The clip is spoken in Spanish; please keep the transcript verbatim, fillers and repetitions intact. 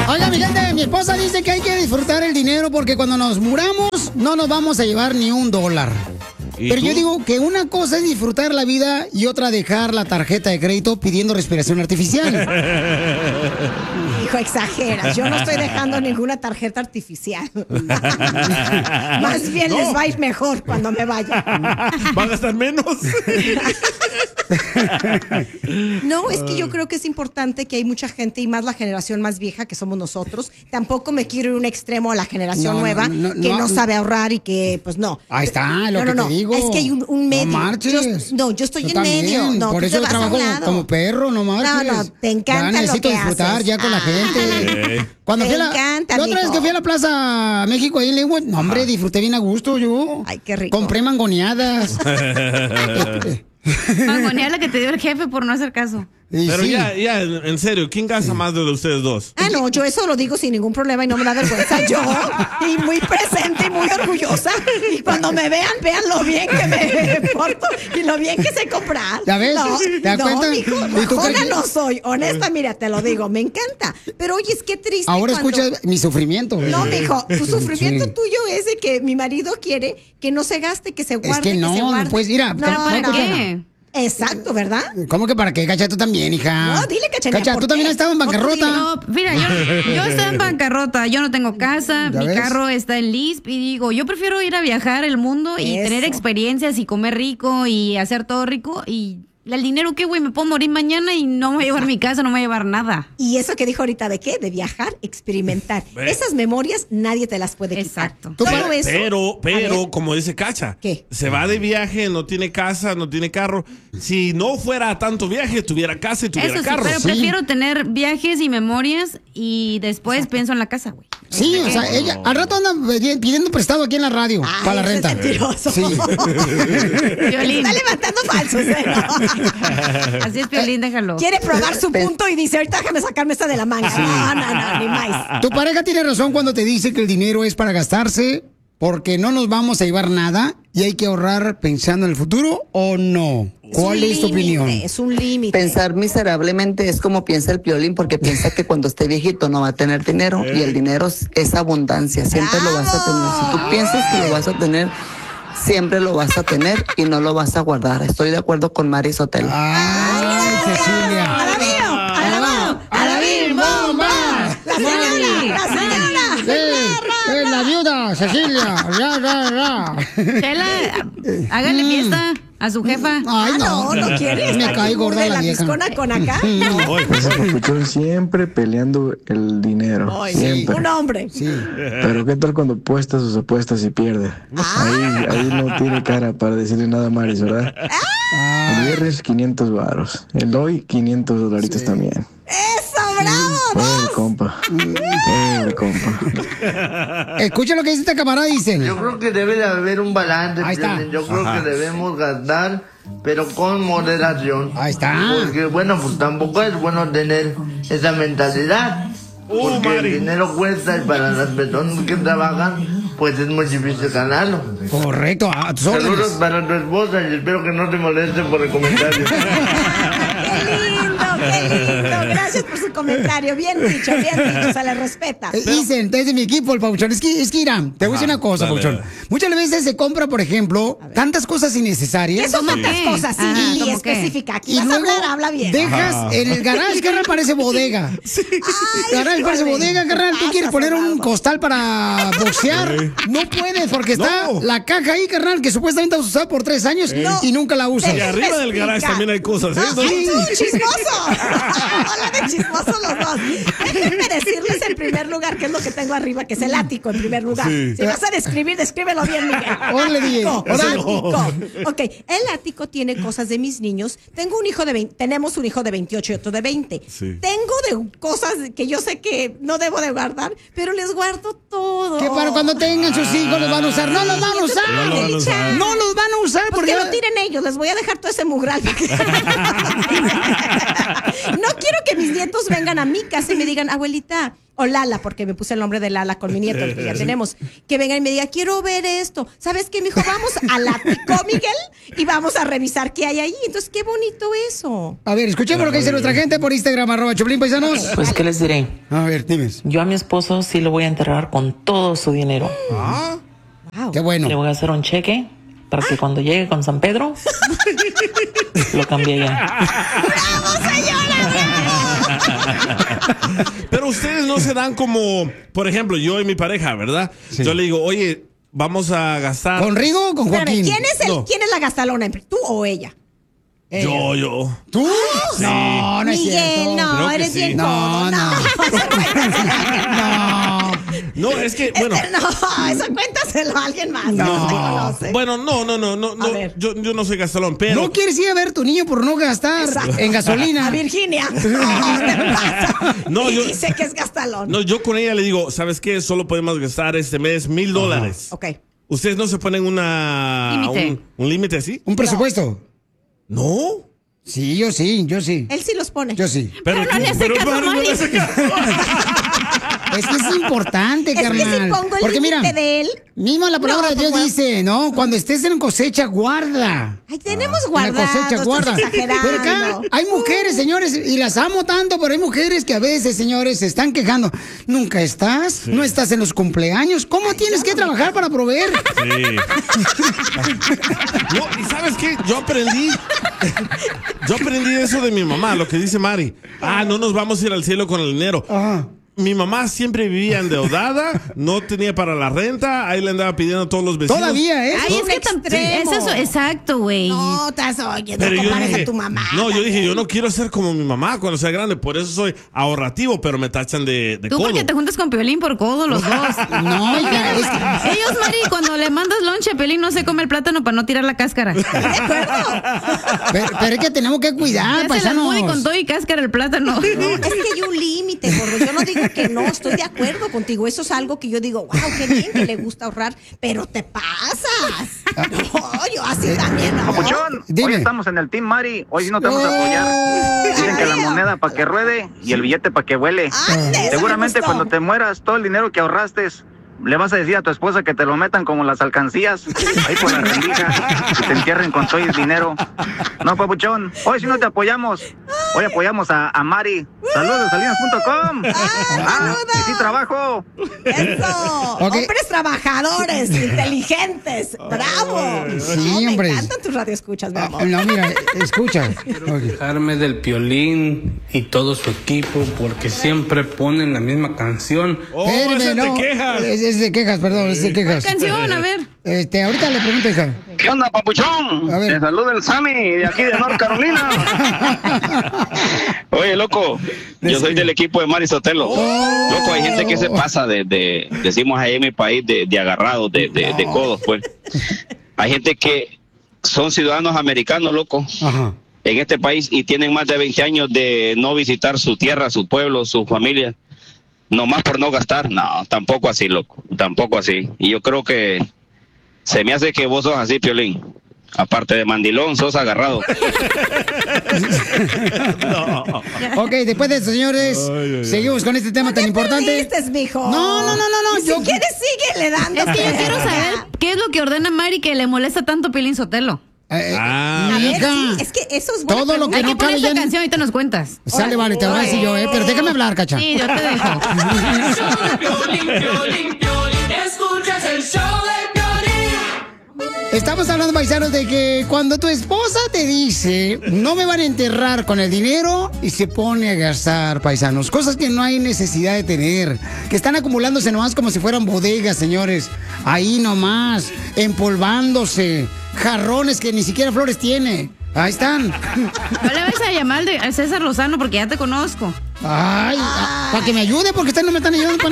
Oiga, mi gente, mi esposa dice que hay que disfrutar el dinero porque cuando nos muramos no nos vamos a llevar ni un dólar. Pero tú? Yo digo que una cosa es disfrutar la vida y otra dejar la tarjeta de crédito pidiendo respiración artificial. Hijo, exageras. Yo no estoy dejando ninguna tarjeta artificial. Más bien no. Les va a ir mejor cuando me vaya. ¿Va a gastar menos? No, es que yo creo que es importante que hay mucha gente y más la generación más vieja que somos nosotros. Tampoco me quiero ir a un extremo a la generación no, nueva no, no, que no, no sabe ahorrar y que pues no. Ahí está, lo no, que no, te digo. Es que hay un, un medio. No marches. Yo, no, yo estoy yo en también. medio. No, por eso yo trabajo como perro, no marches. No, no, te encanta ya lo necesito que disfrutar haces. ya con la gente. Cuando te fui a la, encanta, la otra vez que fui a la Plaza México ahí en Leywood, no, hombre, disfruté bien a gusto yo. Ay, qué rico. Compré mangoneadas. Mangoneada la que te dio el jefe por no hacer caso. Pero sí. ya, ya, en serio, ¿quién gasta más de ustedes dos? Ah, no, yo eso lo digo sin ningún problema y no me da vergüenza. Yo, y muy presente y muy orgullosa. Y cuando me vean, vean lo bien que me porto y lo bien que sé comprar. ¿Ya ves? No, ¿Te das no, cuenta? mijo, bajona no soy. Honesta, mira, te lo digo, me encanta. Pero oye, es que triste. Ahora cuando... escucha mi sufrimiento. No, mijo, tu sufrimiento Sí. tuyo es de que mi marido quiere que no se gaste, que se guarde, Es que no, se guarde. no puedes ir a... No, ¿Para no, qué? no. Exacto, ¿verdad? ¿Cómo que para qué? Cacha, tú también, hija. No, dile, Cachanilla, Cacha, ¿por tú también qué? has estado en bancarrota. No, mira, yo, yo estoy en bancarrota, yo no tengo casa, ¿Ya mi ves? carro está en L I S P y digo, yo prefiero ir a viajar el mundo y Eso. tener experiencias y comer rico y hacer todo rico y el dinero que, güey, me puedo morir mañana y no me voy a llevar mi casa, no me voy a llevar nada. Y eso que dijo ahorita, ¿de qué? De viajar, experimentar. Ve. Esas memorias nadie te las puede quitar. Exacto. Tú Todo pa- eso. Pero, A pero, ver. como dice Cacha, ¿Qué? se va de viaje, no tiene casa, no tiene carro. Si no fuera a tanto viaje, tuviera casa y tuviera Eso sí, carro. pero Sí. prefiero tener viajes y memorias y después pienso en la casa, güey. Sí, o sea, ella al rato anda pidi- pidiendo prestado aquí en la radio Ay, para la ese renta. mentiroso. Sí. Piolín. Está levantando falsos, ¿eh? No. Así es, Piolín, déjalo. Quiere probar su punto y dice, ahorita déjame sacarme esta de la manga. No, no, no, ni más. Tu pareja tiene razón cuando te dice que el dinero es para gastarse porque no nos vamos a llevar nada y hay que ahorrar pensando en el futuro o no. ¿Cuál es, un tu límite, opinión? Es un límite. Pensar miserablemente es como piensa el Piolín, porque piensa que cuando esté viejito no va a tener dinero, y el dinero es, es abundancia, siempre lo vas a tener. Si tú piensas que lo vas a tener, siempre lo vas a tener y no lo vas a guardar. Estoy de acuerdo con Mari Sotelo. ¡Ay, Cecilia! ¡Alabío! ¡Alabao! ¡Alabim, bomba! ¡La señora! ¡La señora! Sí, es la viuda, Cecilia. Ra, ra, ra. Chela, háganle fiesta a su jefa. Ay, Ah, no, no quiere. Me Está cae aquí muy gorda de la la vieja. piscona con acá. No. Oye, Ese papuchón siempre peleando el dinero. Ay, siempre. un hombre. Sí. Pero qué tal cuando apuesta sus apuestas y pierde. Ahí, ahí no tiene cara para decirle nada a Maris, ¿verdad? El viernes quinientos varos. El hoy quinientos dolaritos también. ¡Eso, bravo! Pobre compa. Pobre compa. Escucha lo que dice esta camarada, dice. Yo creo que debe de haber un balance. Ahí está. Piolín. Yo creo Ajá. que debemos gastar, pero con moderación. Ahí está. Porque, bueno, pues tampoco es bueno tener esa mentalidad. Uh, Porque Mari. el dinero cuesta y para las personas que trabajan, pues es muy difícil ganarlo. Correcto, a tus Saludos órdenes. para tu esposa y espero que no te moleste por el comentario. ¡Qué lindo, qué lindo! Gracias por su comentario. Bien dicho, bien dicho, se le respeta. Eh, Dicen, desde mi equipo, el Pauchón. Es que, es que, Irán, te voy a decir Ajá, una cosa, dale, Pauchón. dale. Muchas veces se compra, por ejemplo, tantas cosas innecesarias. ¿Qué son tantas qué? cosas? Sí, Ajá, y ¿cómo qué? específica. Aquí Y vas a luego hablar, habla bien. dejas en el garage, carnal, parece bodega. Ay, Garage parece híjole. bodega, carnal. Tú Pasa, quieres poner un Fernando. costal para boxear. No puedes porque está No. la caja ahí, carnal, que supuestamente vas a usar por tres años y nunca la usas. Y Déjenme arriba del garage explicar. también hay cosas, ¿eh? No, es un chismoso. Hola de chismoso los dos. Déjenme decirles en primer lugar qué es lo que tengo arriba, que es el ático en primer lugar. Sí. Si vas a describir, descríbelo bien, Miguel. Órale, D J. Ático, Órale. ático. Ok, el ático tiene cosas de mis niños. Tengo un hijo de veinte, tenemos un hijo de veintiocho y otro de veinte. Sí. Tengo de cosas que yo sé que no debo de guardar, pero les guardo todo. Que para cuando tengan sus hijos los van a usar. No los van a usar. No los van a usar. No los van a usar Pues porque que lo tiren ellos, les voy a dejar todo ese mugral. No quiero quiero que mis nietos vengan a mi casa y me digan, abuelita, o Lala, porque me puse el nombre de Lala con mi nieto, que ya tenemos, que vengan y me digan, quiero ver esto. ¿Sabes qué, mijo? Vamos al ático, Miguel, y vamos a revisar qué hay ahí. Entonces, qué bonito eso. A ver, escuchemos lo que dice nuestra gente por Instagram, arroba Choplin, paisanos. Pues, ¿qué les diré? A ver, dime. Yo a mi esposo sí lo voy a enterrar con todo su dinero. Ah, wow. Qué bueno. Le voy a hacer un cheque para que cuando llegue con San Pedro lo cambie ya. ¡Bravo, señora! ¡Bravo! Pero ustedes no se dan como, por ejemplo, yo y mi pareja, ¿verdad? Sí. Yo le digo, oye, vamos a gastar. ¿Con Rigo o con Joaquín? Espérame, ¿quién es, el, No. ¿quién es la gastalona? ¿Tú o ella? Ella. Yo, yo. ¿Tú? Sí. No, no es Miguel, cierto. no, Creo que eres sí. bien No, codo. no. No. No, es que, bueno. No, eso cuéntaselo a alguien más. No. No, no conoce. Bueno, no, no, no, no, no ver. yo, yo no soy gastalón, pero. No quieres ir a ver tu niño por no gastar Exacto. en gasolina. A Virginia. No, te pasa. No, Y yo- dice que es gastalón. No, yo con ella le digo, ¿sabes qué? Solo podemos gastar este mes mil dólares. Ok. ¿Ustedes no se ponen una Límite. un, un límite así? ¿Un presupuesto? No. Sí, yo sí, yo sí. Él sí los pone. Yo sí. Pero no le hace caso, Mari, no Mari. le hace caso. Es que es importante, Es que carnal. si pongo el Porque mira, límite de él. misma la palabra No, de Dios pues, dice, ¿no? Cuando estés en cosecha, guarda. Ay, tenemos En la guardado. cosecha, guarda. Estás exagerando. Pero acá hay mujeres, señores, y las amo tanto, pero hay mujeres que a veces, señores, se están quejando. Nunca estás, no estás en los cumpleaños. ¿Cómo tienes que trabajar para proveer? Sí. No, y ¿sabes qué? Yo aprendí. Yo aprendí eso de mi mamá, lo que dice Mari. Ah, no nos vamos a ir al cielo con el dinero. Ajá. Mi mamá siempre vivía endeudada, no tenía para la renta, ahí le andaba pidiendo a todos los vecinos. Todavía, ¿eh? Ay, es Un que tan- extremo. es eso, exacto, güey. No, estás oyendo. Pero No yo compares dije, a tu mamá. no, yo dije, yo no quiero ser como mi mamá cuando sea grande, por eso soy ahorrativo, pero me tachan de, de Tú codo. porque te juntas con Piolín por codo los dos. No, hija, es que- Ellos, Mari, cuando le mandas lonche, Piolín no se come el plátano para no tirar la cáscara. pero, pero es que tenemos que cuidar, Ya se la paisanos. mueve con todo y cáscara el plátano. No, es que hay un límite, gordo. Yo no digo que no, estoy de acuerdo contigo. Eso es algo que yo digo, wow, qué bien que le gusta ahorrar, pero te pasas. No, yo así también no. Papuchón, Dime. hoy estamos en el Team Mari, hoy sí no te vamos a apoyar. Dicen que la moneda para que ruede y el billete para que vuele. Ande, eso me Seguramente gustó. cuando te mueras, todo el dinero que ahorraste, le vas a decir a tu esposa que te lo metan como las alcancías, ahí por la rendija, y te entierren con todo el dinero. No, Papuchón, hoy sí no te apoyamos. Hoy apoyamos a, a Mari. Saludos de salinas punto com. Ah, y sí trabajo. Eso. Ok. Hombres trabajadores, inteligentes. Bravo. Sí, No, hombre. Me encantan tus radioescuchas, mi amor. No, mira, escucha. Ok. Quejarme del Piolín y todo su equipo porque siempre ponen la misma canción. Oh, Espérame, ese no. te quejas. Es, es de quejas, perdón, es de quejas. Canción, a ver. Este, ahorita le pregunto, hija. ¿Qué onda, Papuchón? A ver. Te saluda el Sammy de aquí de North Carolina. Oye, loco, yo soy del equipo de Mari Sotelo. Oh. Loco, hay gente que se pasa de, de decimos ahí en mi país, de, de agarrados, de, de, de codos, pues. Hay gente que son ciudadanos americanos, loco, Ajá. en este país y tienen más de veinte años de no visitar su tierra, su pueblo, su familia, nomás por no gastar. No, tampoco así, loco, tampoco así. Y yo creo que se me hace que vos sos así, Piolín. Aparte de mandilón, sos agarrado. Ok, después de eso, señores, Ay, ay, ay. seguimos con este tema ¿No tan te importante. perdiste, mijo? No, no, no, no, no, Si yo- quieres, síguele dando. Es que yo quiero saber qué es lo que ordena Mari que le molesta tanto Piolín Sotelo. Eh, eh, Ah. A ver, hija, sí, es que eso es buena todo lo pregunta. que Hay no que poner cabe esta ya en- canción, ahorita nos cuentas. Sale, vale, te voy a decir yo, eh, pero déjame hablar, cacha. Sí, yo te dejo. Escuchas el show de Piolín. Estamos hablando, paisanos, de que cuando tu esposa te dice, no me van a enterrar con el dinero, y se pone a gastar, paisanos, cosas que no hay necesidad de tener, que están acumulándose nomás como si fueran bodegas, señores, ahí nomás, empolvándose, jarrones que ni siquiera flores tiene. Ahí están. No le vas a llamar al de- a César Lozano porque ya te conozco. Ay, para que me ayude, porque ustedes no me están ayudando.